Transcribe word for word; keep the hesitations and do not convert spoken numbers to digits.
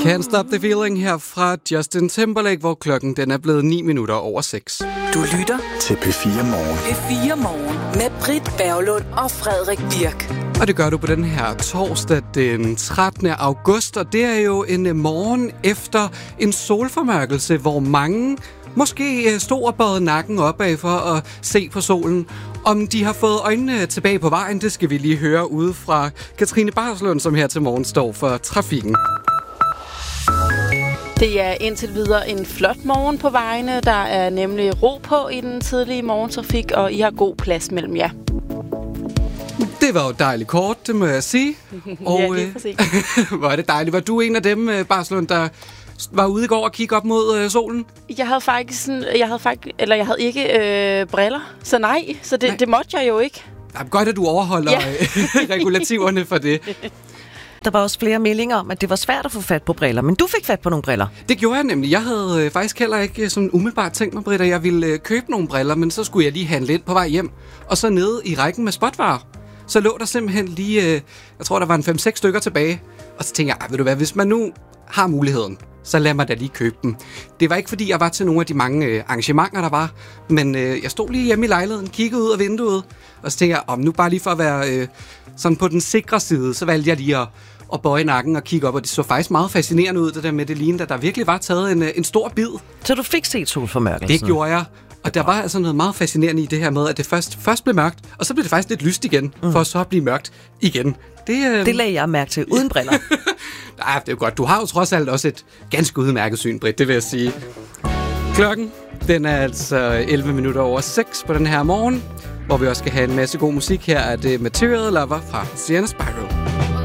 Can't Stop the Feeling her fra Justin Timberlake, hvor klokken den er blevet ni minutter over seks. Du lytter til P fire Morgen. P fire Morgen med Britt Berglund og Frederik Birk. Og det gør du på den her torsdag den trettende august, og det er jo en morgen efter en solformørkelse, hvor mange måske stod og bøjede nakken opad for at se på solen. Om de har fået øjnene tilbage på vejen, det skal vi lige høre ude fra Katrine Barslund, som her til morgen står for trafikken. Det er indtil videre en flot morgen på vejene. Der er nemlig ro på i den tidlige morgentrafik, og I har god plads mellem jer. Det var jo dejligt kort, det må jeg sige. Og, ja, lige præcis. Øh, hvor er det dejligt. Var du en af dem, Barslund, der var ude i går og kigge op mod øh, solen? Jeg havde faktisk, sådan, jeg havde faktisk, eller jeg havde ikke øh, briller, så nej, så det, nej. det måtte jeg jo ikke. Jamen, godt, at du overholder ja. regulativerne for det. Der var også flere meldinger om, at det var svært at få fat på briller, men du fik fat på nogle briller. Det gjorde jeg nemlig. Jeg havde øh, faktisk heller ikke sådan umiddelbart tænkt mig, Britt, at jeg ville øh, købe nogle briller, men så skulle jeg lige handle ind på vej hjem. Og så nede i rækken med spotvarer, så lå der simpelthen lige, øh, jeg tror der var en fem seks stykker tilbage. Og så tænkte jeg, ved du hvad, hvis man nu har muligheden, så lad mig da lige købe dem. Det var ikke fordi, jeg var til nogle af de mange øh, arrangementer, der var, men øh, jeg stod lige hjemme i lejligheden, kiggede ud af vinduet, og så tænkte jeg, om nu bare lige for at være øh, sådan på den sikre side, så valgte jeg lige at og bøje nakken og kigge op, og det så faktisk meget fascinerende ud, det der med det lignende, at der virkelig var taget en, en stor bid. Så du fik set solformørkelsen? Det gjorde jeg. Og der var altså noget meget fascinerende i det her med, at det først, først blev mørkt, og så blev det faktisk lidt lyst igen, mm. for så at blive mørkt igen. Det, øh... det lagde jeg mærke til, uden briller. Nej, det er jo godt. Du har jo trods alt også et ganske udmærket syn, Britt, det vil jeg sige. Klokken, den er altså elleve minutter over seks på den her morgen, hvor vi også skal have en masse god musik. Her er det Material Lover fra Sienna Spiral.